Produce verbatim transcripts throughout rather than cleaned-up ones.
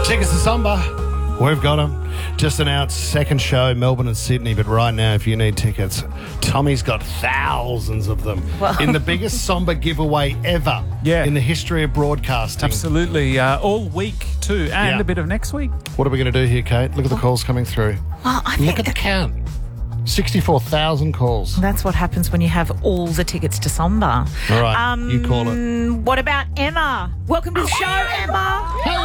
Tickets to Samba. We've got them. Just announced second show, Melbourne and Sydney. But right now, if you need tickets, Tommy's got thousands of them. Well. In the biggest Samba giveaway ever Yeah. in the history of broadcasting. Absolutely. Uh, all week too, and Yeah. a bit of next week. What are we going to do here, Kate? Look at the calls coming through. Well, I Look think at the count. sixty-four thousand calls. that's what happens when you have all the tickets to Samba. All right, you call it. Um, What about Emma? Welcome to the show, Emma.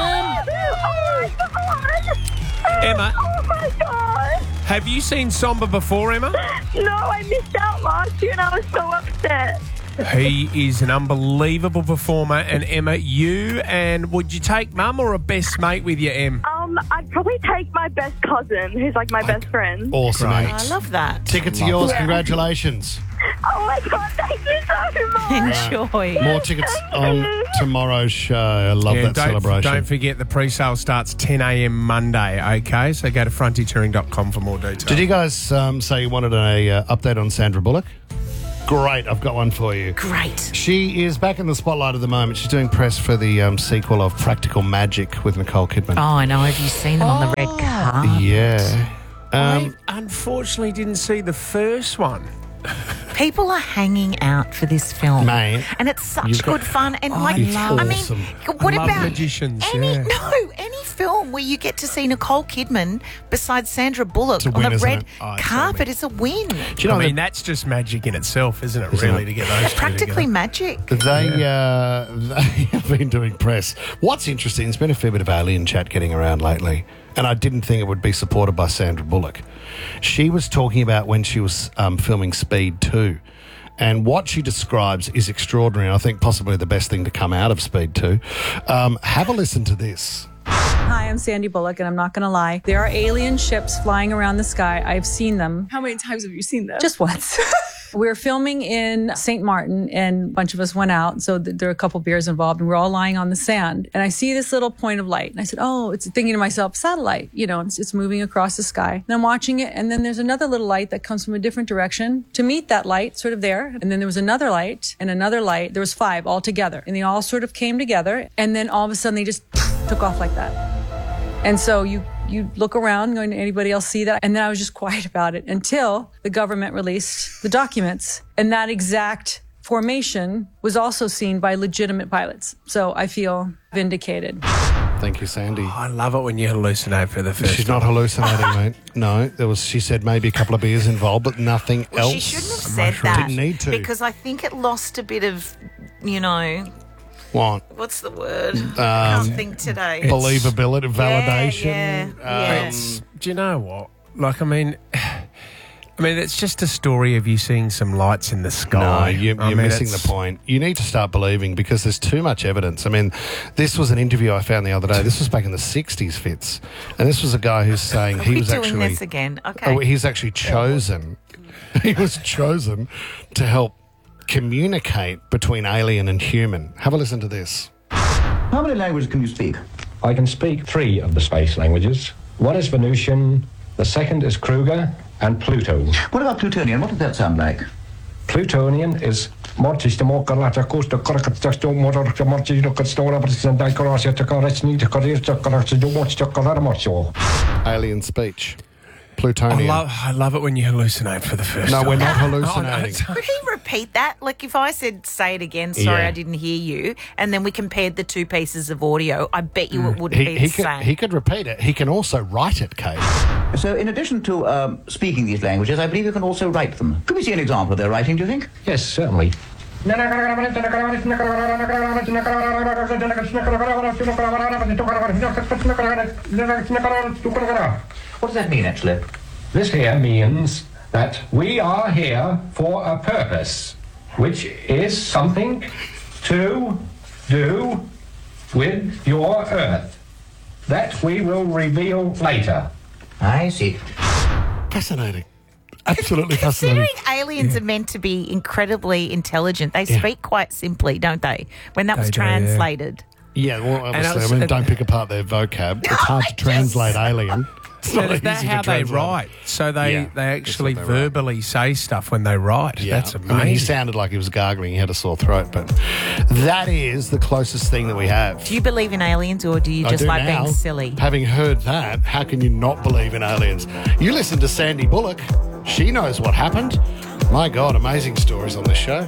Emma, Oh my God! have you seen Samba before, Emma? No, I missed out last year and I was so upset. He is an unbelievable performer. And Emma, you and would you take mum or a best mate with you, Em? Um, I'd probably take my best cousin, who's like my best friend. Awesome, Great. mate. I love that. Tickets are yours. Yeah. Congratulations. Oh my God, thank you so much. Enjoy. More tickets on tomorrow's show. I love Yeah, that don't, celebration. don't forget the pre-sale starts ten a.m. Monday, okay? So go to fronty touring dot com for more details. Did you guys um, say you wanted a uh, update on Sandra Bullock? Great, I've got one for you. Great. She is back in the spotlight at the moment. She's doing press for the um, sequel of Practical Magic with Nicole Kidman. Oh, I know. Have you seen them on the red carpet? Yeah. Um, I unfortunately didn't see the first one. People are hanging out for this film, Mate, and it's such you've got- good fun. And I like, love- I mean, Awesome. what I love about magicians, any? yeah. No, any film where you get to see Nicole Kidman besides Sandra Bullock It's a on win, the isn't red it? Oh, it's carpet is a win. do you know I mean, that that's just magic in itself, isn't it, Isn't really, it? to get those two Practically together? magic. they, uh, they have been doing press. What's interesting, there's been a fair bit of alien chat getting around lately, and I didn't think it would be supported by Sandra Bullock. She was talking about when she was um, filming Speed two. And what she describes is extraordinary. I think possibly the best thing to come out of Speed two. Um, have a listen to this. Hi, I'm Sandy Bullock, and I'm not going to lie. There are alien ships flying around the sky. I've seen them. How many times have you seen them? Just once. We were filming in Saint Martin, and a bunch of us went out. So th- there were a couple beers involved, and we're all lying on the sand. And I see this little point of light. And I said, oh, it's thinking to myself, satellite. You know, it's, it's moving across the sky. And I'm watching it, and then there's another little light that comes from a different direction to meet that light, sort of there. And then there was another light, and another light. There was five all together. And they all sort of came together. And then all of a sudden, they just took off like that. And so you you look around, going, did anybody else see that? And then I was just quiet about it until the government released the documents. And that exact formation was also seen by legitimate pilots. So I feel vindicated. Thank you, Sandy. I love it when you hallucinate for the first She's not hallucinating, mate. No, there was. She said maybe a couple of beers involved, but nothing Well, else. she shouldn't have said that. Didn't need to. Because I think it lost a bit of, you know, What? what's the word? Um, I can't think today. Believability, validation. Yeah, yeah, yeah. Um, Do you know what? Like, I mean, I mean, it's just a story of you seeing some lights in the No, sky. you're, I you're mean, missing it's- the point. You need to start believing because there's too much evidence. I mean, this was an interview I found the other day. This was back in the sixties, Fitz. And this was a guy who's saying Are he we was doing actually... this again? Okay. Oh, he's actually chosen. He was chosen to help communicate between alien and human. Have a listen to this. How many languages can you speak? I can speak three of the space languages. One is Venusian, the second is Kruger, and Pluto. What about Plutonian? What does that sound like? Plutonian is Alien speech. I Plutonian. love, I love it when you hallucinate for the first no, time. we're not Oh, no, hallucinating. it's- Could he repeat that? Like if I said, say it again, sorry, Yeah. I didn't hear you, and then we compared the two pieces of audio, I bet you it wouldn't he, be he the could, same. he could repeat it. He can also write it, Kate. So, in addition to um, speaking these languages, I believe you can also write them. Could we see an example of their writing, do you think? Yes, certainly. What does that mean, actually? This here means that we are here for a purpose, which is something to do with your Earth. That we will reveal later. I see. Fascinating. Absolutely fascinating. Considering aliens are meant to be incredibly intelligent, they speak quite simply, don't they? When that was They do, yeah. translated. Yeah, well, obviously, was- I mean, don't pick apart their vocab. It's hard to translate alien. It's So not is that easy to how they translate. write? So they, Yeah, they that's actually what they write. verbally say stuff when they write. Yeah. That's I amazing. mean, he sounded like he was gargling. He had a sore throat, but that is the closest thing that we have. Do you believe in aliens or do you I just do like now. being silly? Having heard that, how can you not believe in aliens? You listen to Sandy Bullock. She knows what happened. My God, amazing stories on this show.